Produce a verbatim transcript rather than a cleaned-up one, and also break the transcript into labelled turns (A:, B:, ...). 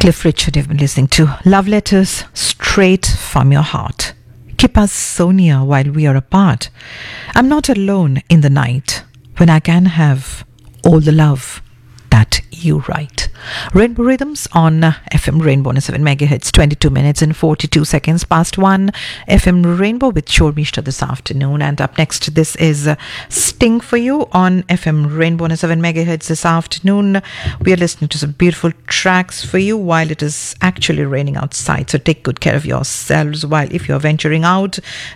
A: Cliff Richard, you've been listening to Love Letters Straight from Your Heart. Keep us so near while we are apart. I'm not alone in the night when I can have all the love that you write. Rainbow Rhythms on uh, F M Rainbow one oh seven megahertz, twenty-two minutes and forty-two seconds past one. F M Rainbow with Shormishta this afternoon. And up next, this is uh, Sting for you on F M Rainbow one oh seven megahertz this afternoon. We are listening to some beautiful tracks for you while it is actually raining outside. So take good care of yourselves while if you're venturing out.